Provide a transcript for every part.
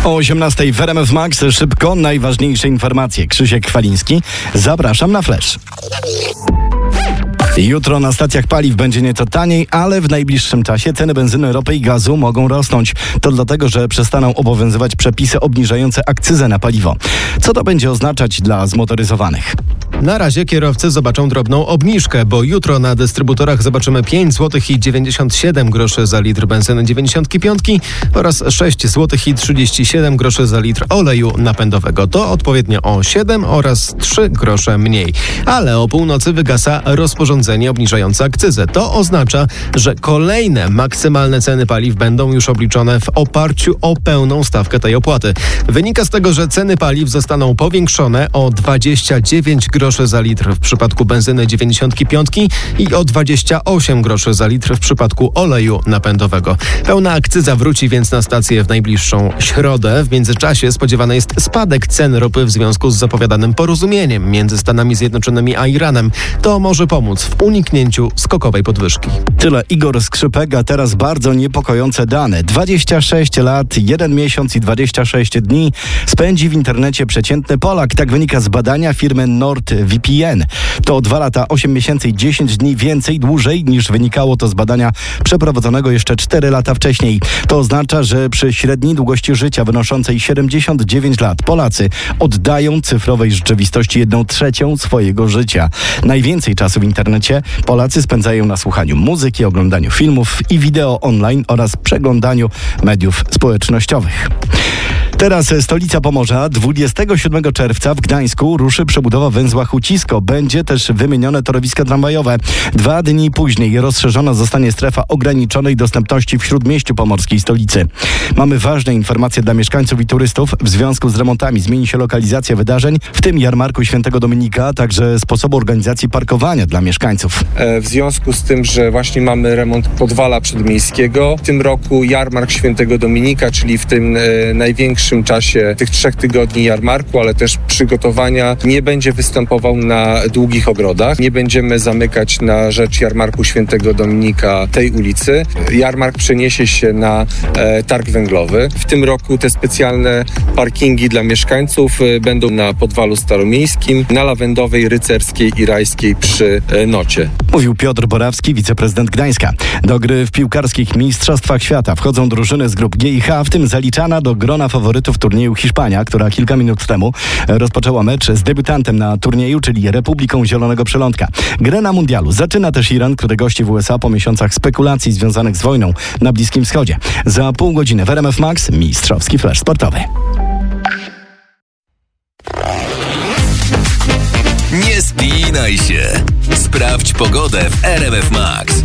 O 18:00 w RMF Max szybko najważniejsze informacje. Krzysiek Kwaliński. Zapraszam na Flash. Jutro na stacjach paliw będzie nieco taniej, ale w najbliższym czasie ceny benzyny, ropy i gazu mogą rosnąć. To dlatego, że przestaną obowiązywać przepisy obniżające akcyzę na paliwo. Co to będzie oznaczać dla zmotoryzowanych? Na razie kierowcy zobaczą drobną obniżkę, bo jutro na dystrybutorach zobaczymy 5 zł i 97 groszy za litr benzyny 95 oraz 6 zł i 37 groszy za litr oleju napędowego. To odpowiednio o 7 oraz 3 grosze mniej. Ale o północy wygasa rozporządzenie obniżające akcyzę. To oznacza, że kolejne maksymalne ceny paliw będą już obliczone w oparciu o pełną stawkę tej opłaty. Wynika z tego, że ceny paliw zostaną powiększone o 29 groszy za litr w przypadku benzyny 95 i o 28 groszy za litr w przypadku oleju napędowego. Pełna akcyza wróci więc na stację w najbliższą środę. W międzyczasie spodziewany jest spadek cen ropy w związku z zapowiadanym porozumieniem między Stanami Zjednoczonymi a Iranem. To może pomóc w uniknięciu skokowej podwyżki. Tyle Igor Skrzypek, a teraz bardzo niepokojące dane. 26 lat, 1 miesiąc i 26 dni spędzi w internecie przeciętny Polak. Tak wynika z badania firmy NordVPN. To o 2 lata, 8 miesięcy i 10 dni dłużej niż wynikało to z badania przeprowadzonego jeszcze 4 lata wcześniej. To oznacza, że przy średniej długości życia wynoszącej 79 lat Polacy oddają cyfrowej rzeczywistości 1/3 swojego życia. Najwięcej czasu w internecie Polacy spędzają na słuchaniu muzyki, oglądaniu filmów i wideo online oraz przeglądaniu mediów społecznościowych. Teraz stolica Pomorza. 27 czerwca w Gdańsku ruszy przebudowa węzła Hucisko. Będzie też wymienione torowiska tramwajowe. 2 dni później rozszerzona zostanie strefa ograniczonej dostępności w śródmieściu pomorskiej stolicy. Mamy ważne informacje dla mieszkańców i turystów. W związku z remontami zmieni się lokalizacja wydarzeń, w tym jarmarku Świętego Dominika, a także sposobu organizacji parkowania dla mieszkańców. W związku z tym, że właśnie mamy remont podwala przedmiejskiego, w tym roku jarmark Świętego Dominika, czyli w tym największym czasie tych 3 tygodni jarmarku, ale też przygotowania, nie będzie występował na długich ogrodach. Nie będziemy zamykać na rzecz jarmarku Świętego Dominika tej ulicy. Jarmark przeniesie się na targ węglowy. W tym roku te specjalne parkingi dla mieszkańców będą na Podwalu Staromiejskim, na Lawendowej, Rycerskiej i Rajskiej przy Nocie. Mówił Piotr Borawski, wiceprezydent Gdańska. Do gry w piłkarskich Mistrzostwach Świata wchodzą drużyny z grup G i H, w tym zaliczana do grona faworytów turnieju Hiszpania, która kilka minut temu rozpoczęła mecz z debiutantem na turnieju, czyli Republiką Zielonego Przylądka. Grę na mundialu zaczyna też Iran, który gości w USA po miesiącach spekulacji związanych z wojną na Bliskim Wschodzie. Za pół godziny w RMF Max mistrzowski flash sportowy. Nie spinaj się. Sprawdź pogodę w RMF Max.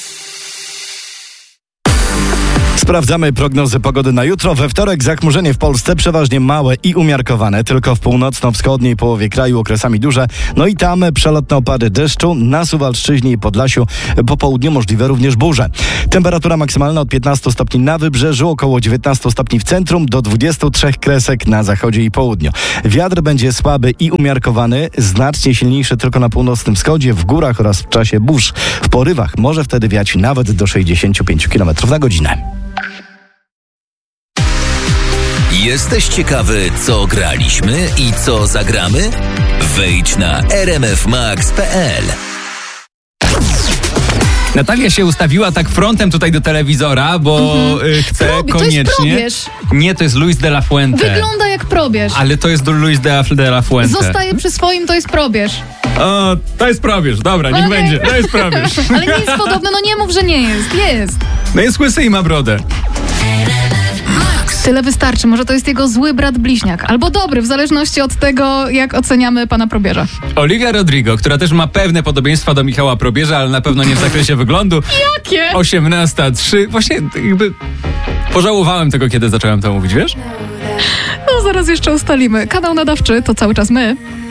Sprawdzamy prognozy pogody na jutro. We wtorek zachmurzenie w Polsce przeważnie małe i umiarkowane. Tylko w północno-wschodniej połowie kraju okresami duże. No i tam przelotne opady deszczu. Na Suwalszczyźnie i Podlasiu po południu możliwe również burze. Temperatura maksymalna od 15 stopni na wybrzeżu, około 19 stopni w centrum, do 23 kresek na zachodzie i południu. Wiatr będzie słaby i umiarkowany, znacznie silniejszy tylko na północnym wschodzie, w górach oraz w czasie burz. W porywach może wtedy wiać nawet do 65 km na godzinę. Jesteś ciekawy, co graliśmy i co zagramy? Wejdź na rmfmax.pl. Natalia się ustawiła tak frontem tutaj do telewizora, bo chce koniecznie... To jest probierz. Nie, to jest Luis de la Fuente. Wygląda jak probierz. Ale to jest Luis de la Fuente. Zostaje przy swoim, to jest probierz. O, to jest probierz, dobra, niech będzie, to jest probierz. Ale nie jest podobne, no nie mów, że nie jest. Jest. No jest łysy i ma brodę. Tyle wystarczy, może to jest jego zły brat bliźniak. Albo dobry, w zależności od tego, jak oceniamy pana probierza. Olivia Rodrigo, która też ma pewne podobieństwa do Michała Probierza, ale na pewno nie w zakresie wyglądu. Jakie? 18:03. Właśnie jakby pożałowałem tego, kiedy zacząłem to mówić, wiesz? No zaraz jeszcze ustalimy. Kanał nadawczy to cały czas my.